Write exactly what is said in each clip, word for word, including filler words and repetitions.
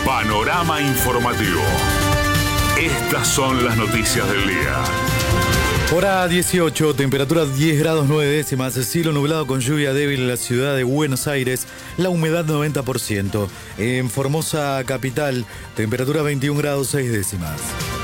Panorama informativo. Estas son las noticias del día. Hora dieciocho, temperatura diez grados nueve décimas, cielo nublado con lluvia débil en la ciudad de Buenos Aires, la humedad noventa por ciento. En Formosa capital, temperatura veintiún grados seis décimas.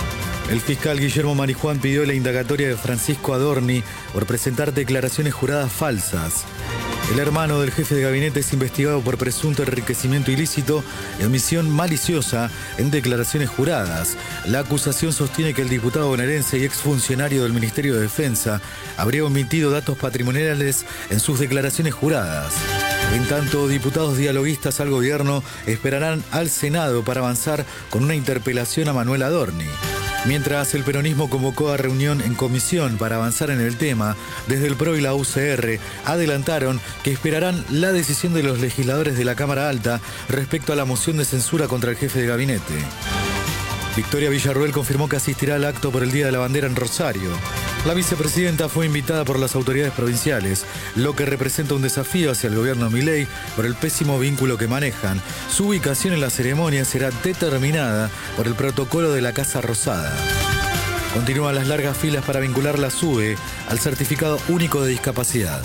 El fiscal Guillermo Marijuán pidió la indagatoria de Francisco Adorni por presentar declaraciones juradas falsas. El hermano del jefe de gabinete es investigado por presunto enriquecimiento ilícito y admisión maliciosa en declaraciones juradas. La acusación sostiene que el diputado bonaerense y exfuncionario del Ministerio de Defensa habría omitido datos patrimoniales en sus declaraciones juradas. En tanto, diputados dialoguistas al gobierno esperarán al Senado para avanzar con una interpelación a Manuel Adorni. Mientras el peronismo convocó a reunión en comisión para avanzar en el tema, desde el P R O y la U C R adelantaron que esperarán la decisión de los legisladores de la Cámara Alta respecto a la moción de censura contra el jefe de gabinete. Victoria Villarruel confirmó que asistirá al acto por el Día de la Bandera en Rosario. La vicepresidenta fue invitada por las autoridades provinciales, lo que representa un desafío hacia el gobierno Milei por el pésimo vínculo que manejan. Su ubicación en la ceremonia será determinada por el protocolo de la Casa Rosada. Continúan las largas filas para vincular la SUBE al Certificado Único de Discapacidad.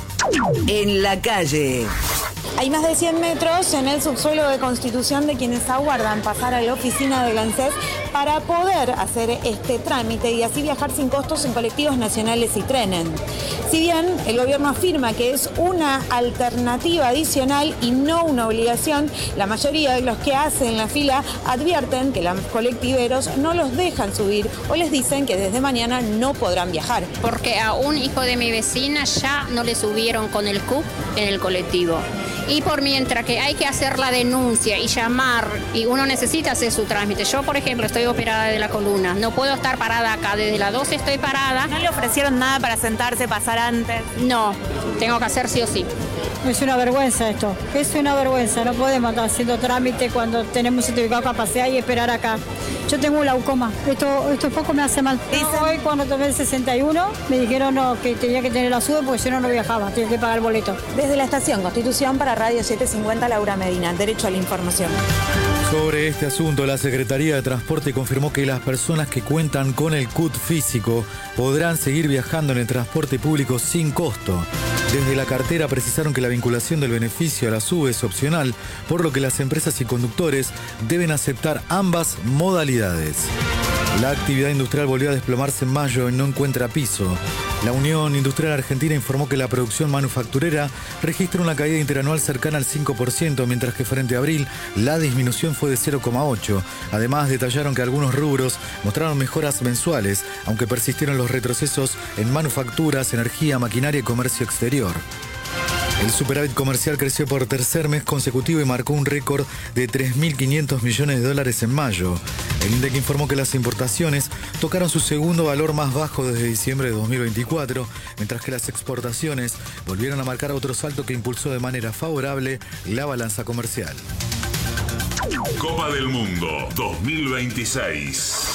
En la calle. Hay más de cien metros en el subsuelo de Constitución de quienes aguardan pasar a la oficina del ANSES para poder hacer este trámite y así viajar sin costos en colectivos nacionales y trenes. Si bien el gobierno afirma que es una alternativa adicional y no una obligación, la mayoría de los que hacen la fila advierten que los colectiveros no los dejan subir o les dicen que desde mañana no podrán viajar. Porque a un hijo de mi vecina ya no le subieron con el C U P en el colectivo. Y por mientras que hay que hacer la denuncia y llamar, y uno necesita hacer su trámite. Yo, por ejemplo, estoy operada de la columna. No puedo estar parada acá. Desde las doce estoy parada. ¿No le ofrecieron nada para sentarse, pasar antes? No, tengo que hacer sí o sí. Es una vergüenza esto. Es una vergüenza. No podemos estar haciendo trámite cuando tenemos certificado de capacidad y esperar acá. Yo tengo glaucoma. Esto, esto poco me hace mal. Hoy cuando tomé el sesenta y uno me dijeron no, que tenía que tener la SUBE porque si no, no viajaba. Tenía que pagar el boleto. Desde la estación Constitución para Radio setecientos cincuenta, Laura Medina. Derecho a la información. Sobre este asunto, la Secretaría de Transporte confirmó que las personas que cuentan con el C U T físico podrán seguir viajando en el transporte público sin costo. Desde la cartera precisaron que la vinculación del beneficio a la SUBE es opcional, por lo que las empresas y conductores deben aceptar ambas modalidades. La actividad industrial volvió a desplomarse en mayo y no encuentra piso. La Unión Industrial Argentina informó que la producción manufacturera registra una caída interanual cercana al cinco por ciento, mientras que frente a abril la disminución fue de cero coma ocho por ciento. Además, detallaron que algunos rubros mostraron mejoras mensuales, aunque persistieron los retrocesos en manufacturas, energía, maquinaria y comercio exterior. El superávit comercial creció por tercer mes consecutivo y marcó un récord de tres mil quinientos millones de dólares en mayo. El INDEC informó que las importaciones tocaron su segundo valor más bajo desde diciembre de dos mil veinticuatro, mientras que las exportaciones volvieron a marcar otro salto que impulsó de manera favorable la balanza comercial. Copa del Mundo dos mil veintiséis.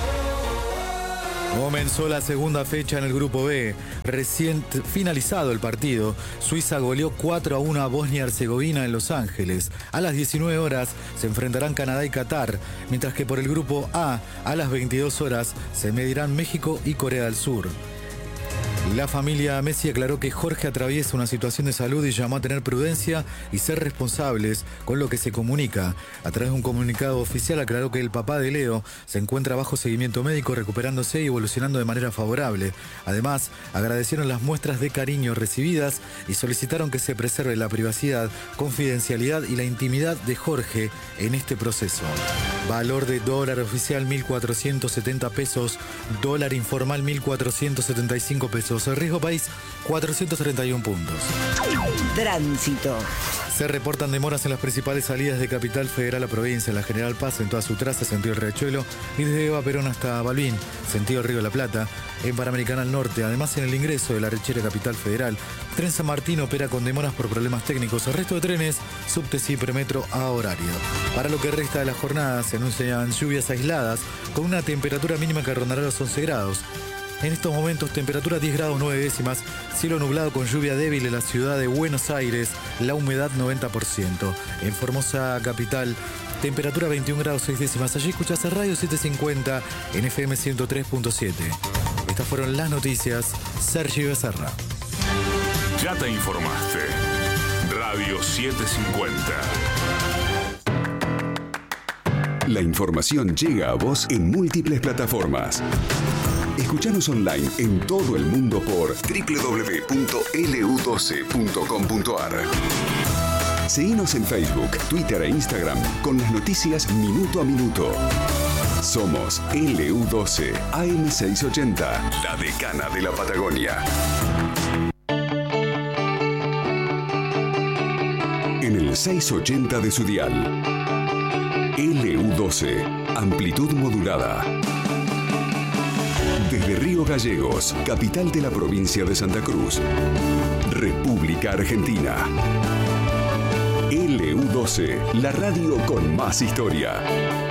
Comenzó la segunda fecha en el Grupo B. Recién finalizado el partido, Suiza goleó cuatro a uno a Bosnia-Herzegovina en Los Ángeles. A las diecinueve horas se enfrentarán Canadá y Qatar, mientras que por el Grupo A, a las veintidós horas, se medirán México y Corea del Sur. La familia Messi aclaró que Jorge atraviesa una situación de salud y llamó a tener prudencia y ser responsables con lo que se comunica. A través de un comunicado oficial aclaró que el papá de Leo se encuentra bajo seguimiento médico, recuperándose y evolucionando de manera favorable. Además, agradecieron las muestras de cariño recibidas y solicitaron que se preserve la privacidad, confidencialidad y la intimidad de Jorge en este proceso. Valor de dólar oficial mil cuatrocientos setenta pesos, dólar informal mil cuatrocientos setenta y cinco pesos. El riesgo país, cuatrocientos treinta y uno puntos. Tránsito. Se reportan demoras en las principales salidas de Capital Federal a provincia. En la General Paz, en toda su traza, sentido el Riachuelo, y desde Eva Perón hasta Balbín, sentido el Río de la Plata. En Panamericana al norte, además en el ingreso de la Rechera Capital Federal. Tren San Martín opera con demoras por problemas técnicos. El resto de trenes, subte y premetro a horario. Para lo que resta de la jornada, se anuncian lluvias aisladas con una temperatura mínima que rondará los once grados. En estos momentos, temperatura diez grados nueve décimas, cielo nublado con lluvia débil en la ciudad de Buenos Aires, la humedad noventa por ciento. En Formosa capital, temperatura veintiún grados seis décimas. Allí escuchás a Radio setecientos cincuenta en F M ciento tres punto siete. Estas fueron las noticias. Sergi Becerra. Ya te informaste. Radio setecientos cincuenta. La información llega a vos en múltiples plataformas. Escuchanos online en todo el mundo por doble u doble u doble u punto L U doce punto com punto A R. Seguinos en Facebook, Twitter e Instagram con las noticias minuto a minuto. Somos L U doce A M seiscientos ochenta, la decana de la Patagonia. En el seiscientos ochenta de su dial. L U doce, amplitud modulada. Desde Río Gallegos, capital de la provincia de Santa Cruz, República Argentina. L U doce, la radio con más historia.